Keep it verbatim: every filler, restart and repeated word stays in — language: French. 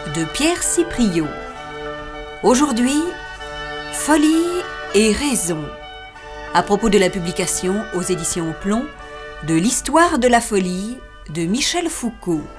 de Pierre Cipriot. Aujourd'hui, folie et raison, à propos de la publication aux éditions Plomb de l'histoire de la folie de Michel Foucault.